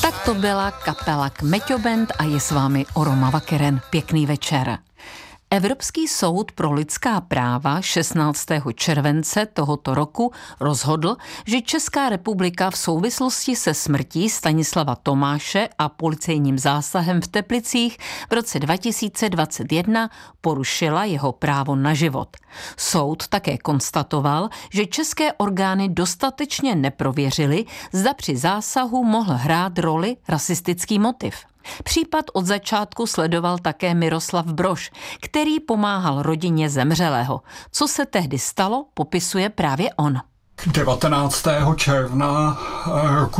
Tak to byla kapela Kmeťo Band a je s vámi Oroma Vakeren. Pěkný večer. Evropský soud pro lidská práva 16. července tohoto roku rozhodl, že Česká republika v souvislosti se smrtí Stanislava Tomáše a policejním zásahem v Teplicích v roce 2021 porušila jeho právo na život. Soud také konstatoval, že české orgány dostatečně neprověřily, zda při zásahu mohl hrát roli rasistický motiv. Případ od začátku sledoval také Miroslav Brož, který pomáhal rodině zemřelého. Co se tehdy stalo, popisuje právě on. 19. června roku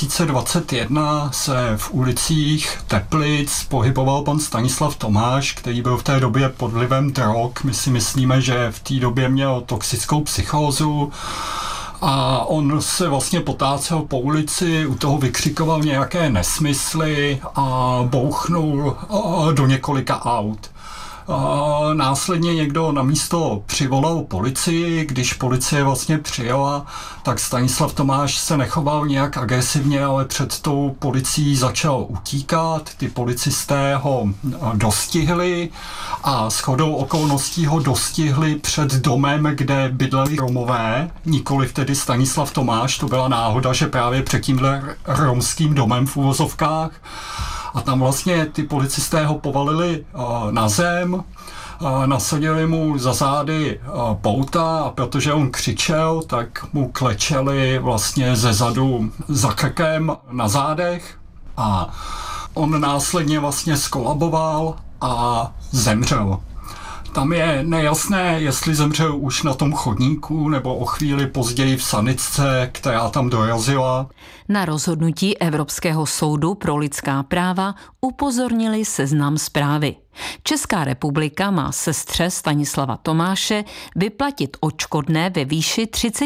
2021 se v ulicích Teplic pohyboval pan Stanislav Tomáš, který byl v té době pod vlivem drog. My si myslíme, že v té době měl toxickou psychózu. A on se vlastně potácel po ulici, u toho vykřikoval nějaké nesmysly a bouchnul do několika aut. Následně někdo na místo přivolal policii, když policie vlastně přijela, tak Stanislav Tomáš se nechoval nějak agresivně, ale před tou policií začal utíkat, ty policisté ho dostihli a shodou okolností ho dostihli před domem, kde bydleli Romové, nikoliv tedy Stanislav Tomáš, to byla náhoda, že právě před tímhle romským domem v uvozovkách. A tam vlastně ty policisté ho povalili na zem, nasadili mu za zády pouta a protože on křičel, tak mu klečeli vlastně ze zadu za krkem na zádech a on následně vlastně skolaboval a zemřel. Tam je nejasné, jestli zemřel už na tom chodníku nebo o chvíli později v sanitce, která tam dorazila. Na rozhodnutí Evropského soudu pro lidská práva upozornili Seznam Zprávy. Česká republika má sestře Stanislava Tomáše vyplatit odškodné ve výši 30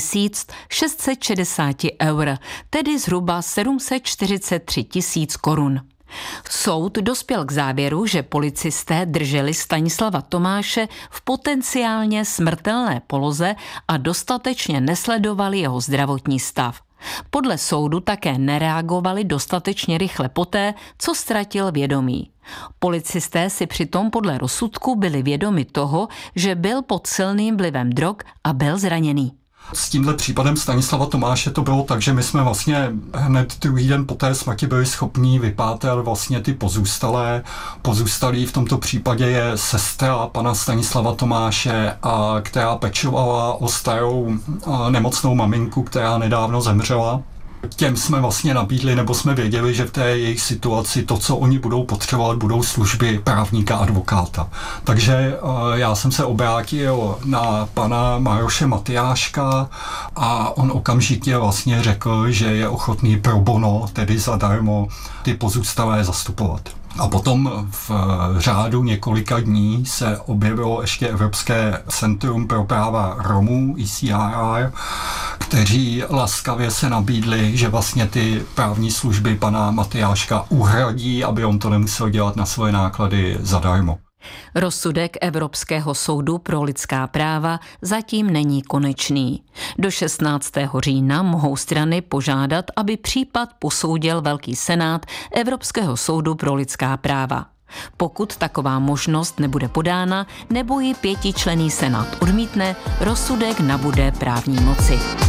660 eur, tedy zhruba 743 000 korun. Soud dospěl k závěru, že policisté drželi Stanislava Tomáše v potenciálně smrtelné poloze a dostatečně nesledovali jeho zdravotní stav. Podle soudu také nereagovali dostatečně rychle poté, co ztratil vědomí. Policisté si přitom podle rozsudku byli vědomi toho, že byl pod silným vlivem drog a byl zraněný. S tímhle případem Stanislava Tomáše to bylo tak, že my jsme vlastně hned druhý den po té smrti byli schopní vypátrat vlastně ty pozůstalé. Pozůstalý v tomto případě je sestra pana Stanislava Tomáše, která pečovala o starou nemocnou maminku, která nedávno zemřela. Těm jsme vlastně nabídli, nebo jsme věděli, že v té jejich situaci to, co oni budou potřebovat, budou služby právníka, advokáta. Takže já jsem se obrátil na pana Maroše Matyáška a on okamžitě vlastně řekl, že je ochotný pro bono, tedy zadarmo, ty pozůstalé zastupovat. A potom v řádu několika dní se objevilo ještě Evropské centrum pro práva Romů, ECRR, kteří laskavě se nabídli, že vlastně ty právní služby pana Matyáška uhradí, aby on to nemusel dělat na svoje náklady zadarmo. Rozsudek Evropského soudu pro lidská práva zatím není konečný. Do 16. října mohou strany požádat, aby případ posoudil Velký senát Evropského soudu pro lidská práva. Pokud taková možnost nebude podána nebo ji 5členný senát odmítne, rozsudek nabude právní moci.